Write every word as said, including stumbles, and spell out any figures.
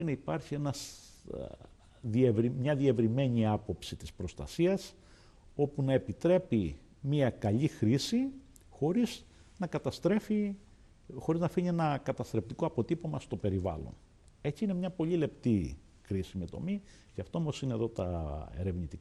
Υπάρχει ένας, μια διευρυμένη άποψη της προστασίας, όπου να επιτρέπει μια καλή χρήση χωρίς να καταστρέφει, χωρίς να αφήνει ένα καταστρεπτικό αποτύπωμα στο περιβάλλον. Έτσι είναι μια πολύ λεπτή κρίσιμη τομή, και αυτό όμως είναι εδώ τα ερευνητικά